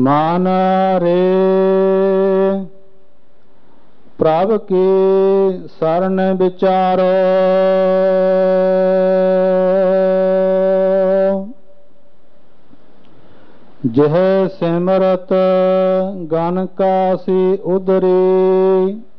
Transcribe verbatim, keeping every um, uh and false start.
मान रे प्रभ की शरण विचारो जह सिमरत गन कासी उदरी